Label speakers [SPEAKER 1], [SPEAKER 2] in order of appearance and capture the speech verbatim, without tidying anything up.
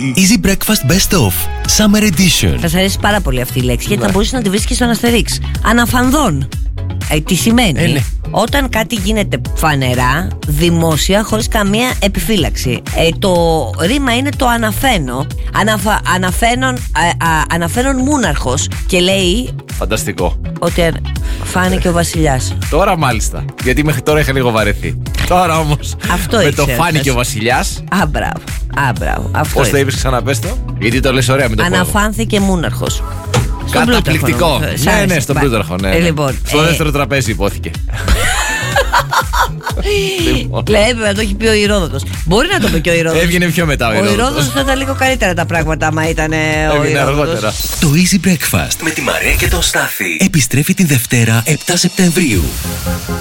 [SPEAKER 1] Easy Breakfast Best Of Summer Edition.
[SPEAKER 2] Θα σας αρέσει πάρα πολύ αυτή η λέξη, γιατί
[SPEAKER 3] Ναι.
[SPEAKER 2] θα μπορείς να τη βρεις και στον Αστερίξ. Αναφανδόν. Ε, τι σημαίνει?
[SPEAKER 3] Ε, ναι.
[SPEAKER 2] Όταν κάτι γίνεται φανερά, δημόσια, χωρίς καμία επιφύλαξη. Ε, το ρήμα είναι το αναφαίνω. Αναφα, αναφαίνον, α, α, αναφαίνον μούναρχος. Και λέει
[SPEAKER 3] Φανταστικό.
[SPEAKER 2] ότι φάνηκε ο βασιλιάς.
[SPEAKER 3] Τώρα μάλιστα. Γιατί μέχρι τώρα είχα λίγο βαρεθεί. Τώρα όμως.
[SPEAKER 2] Αυτό
[SPEAKER 3] με το
[SPEAKER 2] ήξερες.
[SPEAKER 3] φάνηκε ο βασιλιάς.
[SPEAKER 2] Α, μπράβο. Α, μπράβο. Αυτό
[SPEAKER 3] Πώς το
[SPEAKER 2] είναι.
[SPEAKER 3] είπες, ξαναπες το. Γιατί το λες ωραία με το φόβο.
[SPEAKER 2] Αναφάνθηκε μούναρχος. Στον
[SPEAKER 3] Καταπληκτικό.
[SPEAKER 2] Πλούταρχο. Σ'
[SPEAKER 3] Ναι,
[SPEAKER 2] άρεσε.
[SPEAKER 3] ναι, στον
[SPEAKER 2] Μπα.
[SPEAKER 3] Πλούταρχο. Ναι,
[SPEAKER 2] Ε,
[SPEAKER 3] ναι.
[SPEAKER 2] λοιπόν,
[SPEAKER 3] Στο
[SPEAKER 2] ε,
[SPEAKER 3] δεύτερο τραπέζι υπόθηκε. Λοιπόν.
[SPEAKER 2] Λέει, έπρεπε να το έχει πει ο Ηρόδοτος. Μπορεί να το πει και ο Ηρόδοτος.
[SPEAKER 3] Έβγαινε πιο μετά ο
[SPEAKER 2] Ο
[SPEAKER 3] Ηρόδοτος.
[SPEAKER 2] Ηρόδοτος θα ήταν λίγο καλύτερα τα πράγματα άμα ήταν ε, ο
[SPEAKER 3] Έβγαινε
[SPEAKER 2] Ηρόδοτος.
[SPEAKER 3] αργότερα.
[SPEAKER 1] Το Easy Breakfast με τη Μαρία και τον Στάθη επιστρέφει την Δευτέρα επτά Σεπτεμβρίου.